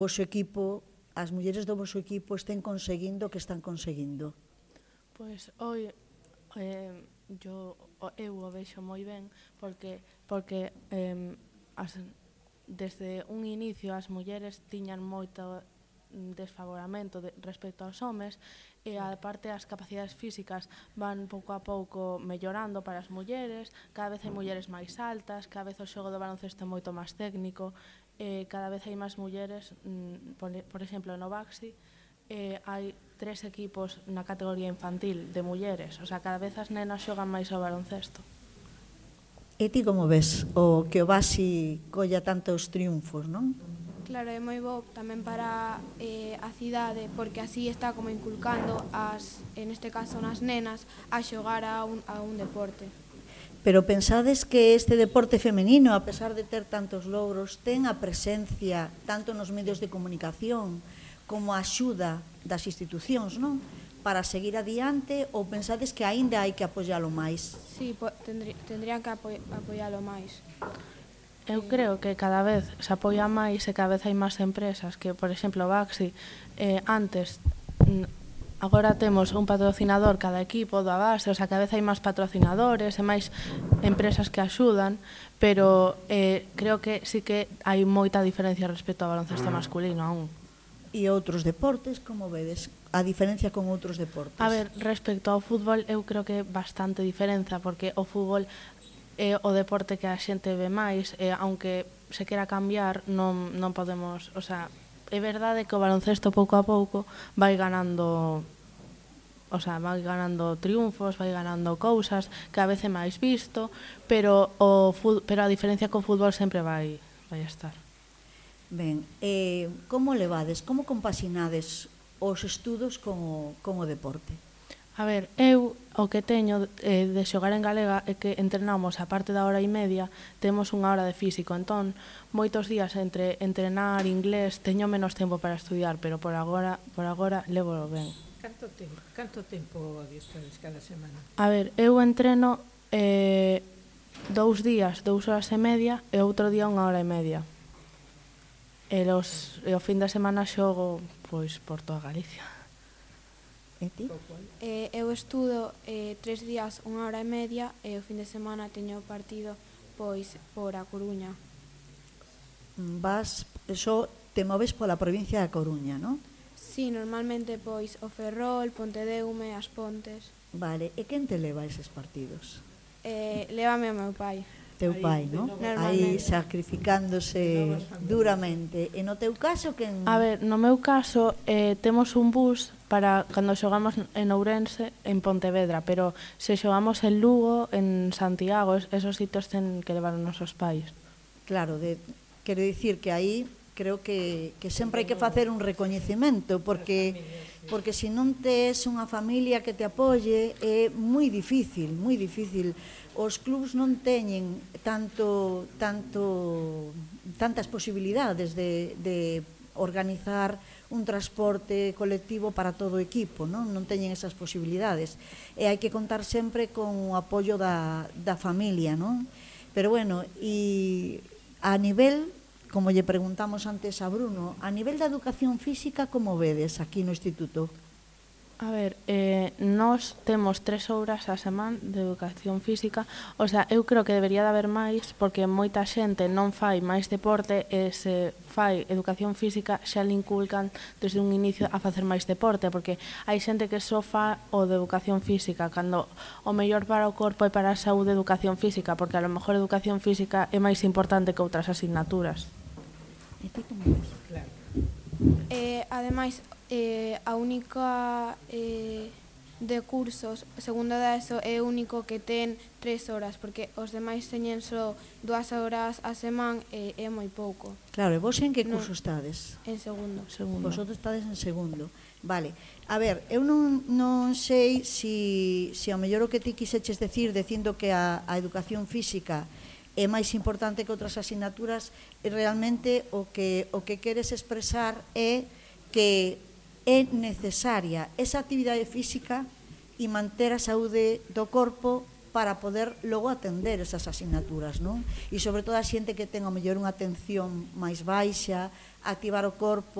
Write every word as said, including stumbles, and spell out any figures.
vosso equipo, as mulleres do vosso equipo estén conseguindo o que están conseguindo? Pois hoy eh, yo, eu o vexo moi ben porque porque eh, as, desde un inicio as mulleres tiñan moito desfavoramento de, respecto aos homes e aparte as capacidades físicas van pouco a pouco mellorando para as mulleres, cada vez hai mulleres máis altas, cada vez o xogo do baloncesto é moito máis técnico, e cada vez hai máis mulleres, por, por exemplo no Baxi eh, hai tres equipos na categoría infantil de mulleres, o sea, cada vez as nenas xogan máis ao baloncesto. E ti como ves o que o Baxi colla tantos triunfos, non? Claro, é moi bo tamén para eh, a cidade, porque así está como inculcando as, en este caso nas nenas, a xogar a un, a un deporte. Pero pensades que este deporte femenino, a pesar de ter tantos logros, ten a presencia tanto nos medios de comunicación como a axuda das institucións, non? Para seguir adiante, ou pensades que aínda hai que apoialo máis? Sí, po, tendrí, tendrían que apo, apoialo máis. Eu creo que cada vez se apoia máis e cada vez hai máis empresas que, por exemplo, Baxi, eh, antes, agora temos un patrocinador cada equipo da base, o sea, cada vez hai máis patrocinadores e máis empresas que axudan, pero eh, creo que sí que hai moita diferencia respecto ao baloncesto masculino aún. E outros deportes, como vedes? A diferencia con outros deportes? A ver, respecto ao fútbol, eu creo que bastante diferenza, porque o fútbol é o deporte que a xente ve máis, e aunque se quera cambiar, non, non podemos, o sea, é verdade que o baloncesto pouco a pouco vai ganando, o sea, vai ganando triunfos, vai ganando cousas, cada vez é máis visto, pero o pero a diferencia co fútbol sempre vai vai estar. Ben, eh, como levades, como compaxinades os estudos con o, con o deporte? A ver, eu o que teño eh, de xogar en galega é que entrenamos a parte da hora e media, temos unha hora de físico, entón moitos días entre entrenar inglés teño menos tempo para estudiar, pero por agora por agora levo ben. Canto tempo, canto tempo adestades cada semana? A ver, eu entreno eh, dous días, dous horas e media e outro día unha hora e media. E, los, e o fin de semana xogo pois por toda Galicia. E ti? Eh, eu estudo eh, tres días, unha hora e media, e o fin de semana teño partido pois por A Coruña. Vas, eso, te moves pola provincia da Coruña, non? Sí, normalmente pois o Ferrol, Pontedeume, As Pontes. Vale, e quen te leva eses partidos? Eh, lévame o meu pai. Teu pai, non? Aí sacrificándose duramente. E no teu caso, quen... A ver, no meu caso, eh, temos un bus para cando xogamos en Ourense, en Pontevedra, pero se xogamos en Lugo, en Santiago, esos sitios ten que levar os nosos pais. Claro, de, quero dicir que aí creo que, que sempre hai que facer un recoñecemento, porque porque se non tes unha familia que te apoie é moi difícil, moi difícil. Os clubs non teñen tanto tanto tantas posibilidades de, de organizar un transporte colectivo para todo o equipo, non? Non teñen esas posibilidades. E hai que contar sempre con o apoio da, da familia, non? Pero bueno, e a nivel, como lle preguntamos antes a Bruno, a nivel da educación física, como vedes aquí no instituto? A ver, eh, nós temos tres horas a semana de educación física, o sea, eu creo que debería de haber máis, porque moita xente non fai máis deporte e se fai educación física xa le inculcan desde un inicio a facer máis deporte, porque hai xente que só fa o de educación física, cando o mellor para o corpo e para a saúde educación física, porque a lo mellor educación física é máis importante que outras asignaturas. E ti como ves? Claro. Eh, ademais, eh, a única eh, de cursos, segundo da ESO, é o único que ten tres horas, porque os demais teñen só dúas horas a semana e é moi pouco. Claro, e vos en que No. curso estades? En segundo. Segundo. Vosotros estades en segundo. Vale, a ver, eu non, non sei si, si ao mellor o que ti quiseches decir dicindo que a, a educación física é máis importante que outras asignaturas, e realmente o que, o que queres expresar é que é necesaria esa actividade física e manter a saúde do corpo para poder logo atender esas asignaturas, non? E sobre todo a xente que ten ao mellor unha atención máis baixa, activar o corpo